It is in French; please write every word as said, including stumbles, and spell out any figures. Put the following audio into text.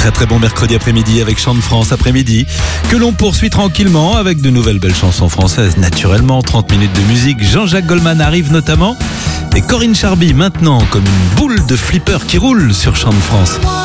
Très très bon mercredi après-midi avec Chant de France après-midi, que l'on poursuit tranquillement avec de nouvelles belles chansons françaises. Naturellement, trente minutes de musique, Jean-Jacques Goldman arrive notamment, et Corinne Charby maintenant comme une boule de flipper qui roule sur Chant de France.